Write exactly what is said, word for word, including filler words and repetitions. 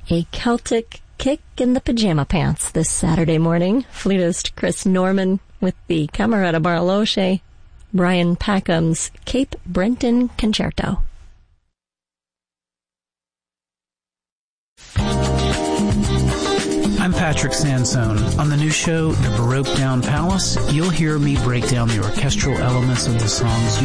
A Celtic kick in the pajama pants this Saturday morning. Flutist Chris Norman with the Camerata Barloche, Brian Packham's Cape Breton Concerto. I'm Patrick Sansone. On the new show, The Baroque Down Palace, you'll hear me break down the orchestral elements of the songs